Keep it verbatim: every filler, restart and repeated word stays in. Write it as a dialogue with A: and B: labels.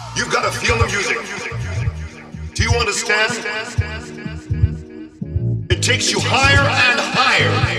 A: You've got to feel the music. Do you understand? It takes you higher and higher.